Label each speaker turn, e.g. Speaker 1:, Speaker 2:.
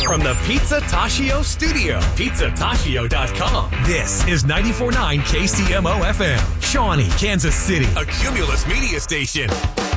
Speaker 1: from the Pizza Tashio studio, pizzatashio.com.
Speaker 2: This is 94.9 KCMO FM, Shawnee, Kansas City.
Speaker 1: A Cumulus media station.